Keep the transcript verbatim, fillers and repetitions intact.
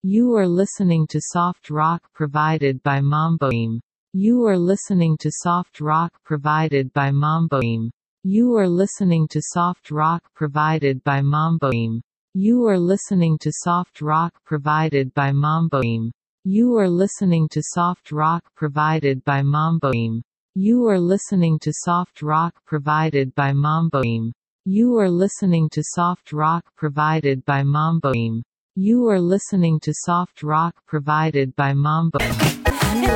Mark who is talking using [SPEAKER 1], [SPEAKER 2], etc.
[SPEAKER 1] You are listening to soft rock provided by Mamboim. You are listening to soft rock provided by Mamboim. You are listening to soft rock provided by Mamboim. You are listening to soft rock provided by Mamboim. You are listening to soft rock provided by Mamboim. You are listening to soft rock provided by Mamboim. You are listening to soft rock provided by Mamboim. You are listening to soft rock provided by Mamboim. You